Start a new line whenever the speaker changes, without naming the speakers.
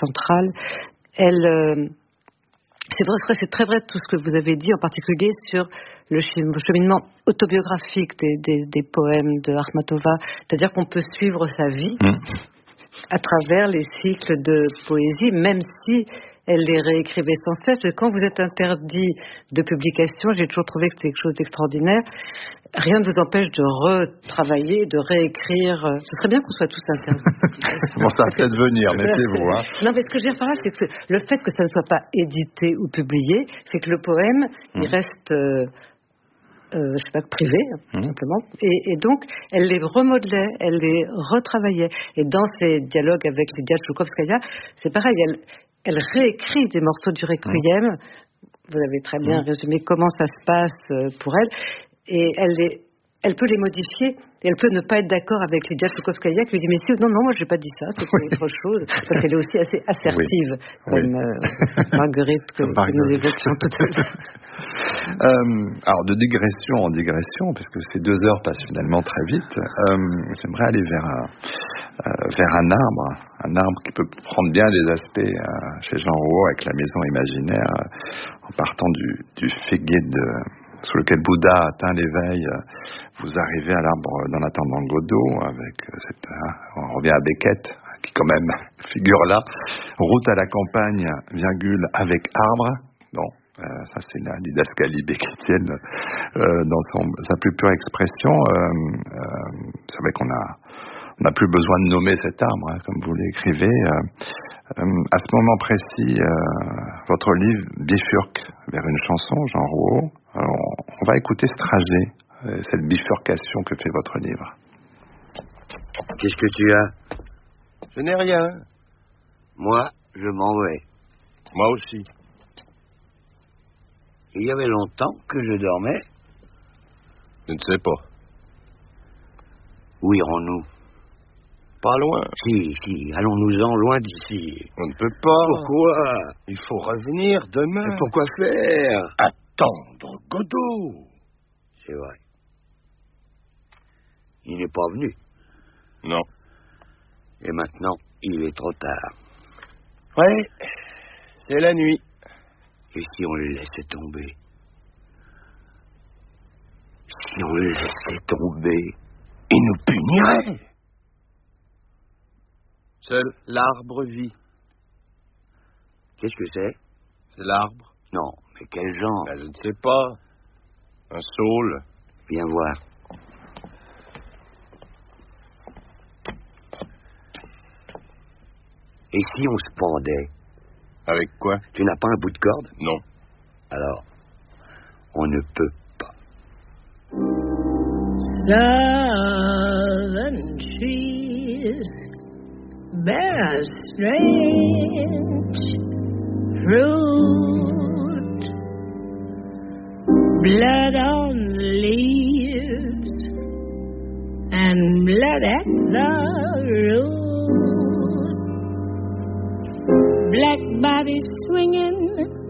centrale. C'est très vrai tout ce que vous avez dit, en particulier sur le cheminement autobiographique des poèmes de Akhmatova, c'est-à-dire qu'on peut suivre sa vie à travers les cycles de poésie, même si elle les réécrivait sans cesse. Quand vous êtes interdit de publication, j'ai toujours trouvé que c'était quelque chose d'extraordinaire. Rien ne vous empêche de retravailler, de réécrire. Ce serait bien qu'on soit tous interdits.
Bon, ça va peut-être venir, méfiez-vous. Hein.
Non, mais ce que je veux dire par là, c'est que le fait que ça ne soit pas édité ou publié, fait que le poème, il reste... je sais pas, privé, simplement. Et donc, elle les remodelait, elle les retravaillait. Et dans ses dialogues avec Lydia Tchoukhovskaya, c'est pareil, elle réécrit des morceaux du Requiem. Vous avez très bien résumé comment ça se passe pour elle. Et elle peut les modifier, et elle peut ne pas être d'accord avec Lydia Tchoukhovskaya qui lui dit mais si, non, moi je n'ai pas dit ça, c'est autre chose, parce qu'elle est aussi assez assertive, comme Marguerite que nous évoquions tout à l'heure.
Alors de digression en digression, parce que ces 2 heures passent finalement très vite, j'aimerais aller vers un arbre qui peut prendre bien des aspects chez Jean Rouault avec la maison imaginaire, en partant du figuier sous lequel Bouddha atteint l'éveil. Vous arrivez à l'arbre d'en attendant Godot, avec on revient à Beckett, qui quand même figure là. Route à la campagne, virgule, avec arbre. Bon, ça c'est la didascalie beckettienne dans sa plus pure expression. C'est vrai qu'on n'a plus besoin de nommer cet arbre, comme vous l'écrivez. À ce moment précis, votre livre bifurque vers une chanson, Jean Rouault. Alors, on va écouter ce trajet, cette bifurcation que fait votre livre.
Qu'est-ce que tu as?
Je n'ai rien.
Moi, je m'en vais.
Moi aussi.
Il y avait longtemps que je dormais.
Je ne sais pas.
Où irons-nous?
Pas loin.
Si, allons-nous-en loin d'ici.
On ne peut pas.
Pourquoi?
Il faut revenir demain.
Mais pourquoi faire?
Attendre Godot.
C'est vrai. Il n'est pas venu.
Non.
Et maintenant, il est trop tard.
Ouais, c'est la nuit.
Et si on le laissait tomber? Si on le laissait tomber, il nous punirait.
Seul l'arbre vit.
Qu'est-ce que c'est?
C'est l'arbre.
Non, mais quel genre?
Je ne sais pas. Un saule.
Viens voir. Et si on se pendait?
Avec quoi?
Tu n'as pas un bout de corde?
Non.
Alors, on ne peut pas.
Southern trees bear a strange fruit, blood on the leaves and blood at the root, black bodies swinging